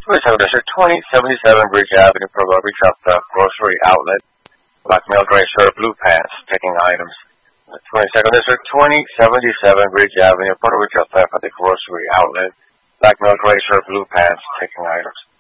27 District, 2077 Bridge Avenue, Puerto Rico, grocery outlet. Black male, gray shirt, blue pants, taking items. 22nd District, 2077 Bridge Avenue, Puerto Rico, theft at the grocery outlet. Black male, gray shirt, blue pants, taking items.